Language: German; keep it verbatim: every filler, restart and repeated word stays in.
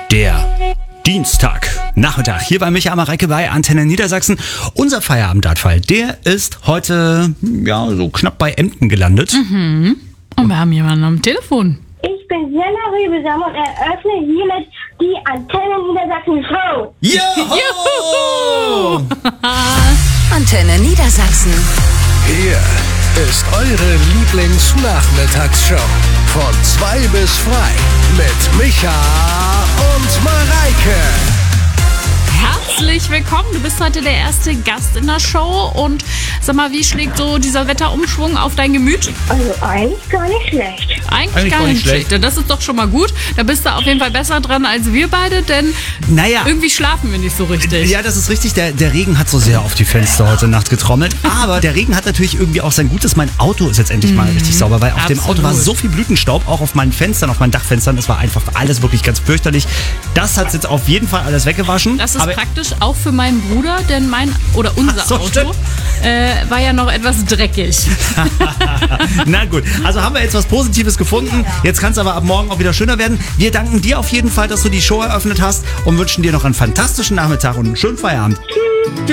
Der Dienstag, Nachmittag, hier bei Micha Mareike bei Antenne Niedersachsen. Unser Feierabenddartfall, der ist heute, ja, so knapp bei Emden gelandet. Mhm. Und wir haben jemanden am Telefon. Ich bin Senna Rübesam und eröffne hiermit die Antenne Niedersachsen Show. Juhu! Antenne Niedersachsen. Hier ist eure Lieblingsnachmittagsshow. Von zwei bis frei mit Micha und Mareike. Herzlich willkommen. Du bist heute der erste Gast in der Show. Und sag mal, wie schlägt so dieser Wetterumschwung auf dein Gemüt? Also eigentlich gar nicht schlecht. Eigentlich, Eigentlich gar nicht schlecht. Das ist doch schon mal gut. Da bist du auf jeden Fall besser dran als wir beide, denn Naja. irgendwie schlafen wir nicht so richtig. Ja, das ist richtig. Der, der Regen hat so sehr auf die Fenster heute Nacht getrommelt. Aber der Regen hat natürlich irgendwie auch sein Gutes. Mein Auto ist jetzt endlich mal richtig sauber, weil auf dem Auto war Absolut. so viel Blütenstaub, auch auf meinen Fenstern, auf meinen Dachfenstern. Es war einfach alles wirklich ganz fürchterlich. Das hat jetzt auf jeden Fall alles weggewaschen. Das ist aber praktisch auch für meinen Bruder, denn mein oder unser Ach so, Auto stimmt. äh, war ja noch etwas dreckig. Na gut, also haben wir jetzt was Positives gefunden. Jetzt kann es aber ab morgen auch wieder schöner werden. Wir danken dir auf jeden Fall, dass du die Show eröffnet hast und wünschen dir noch einen fantastischen Nachmittag und einen schönen Feierabend.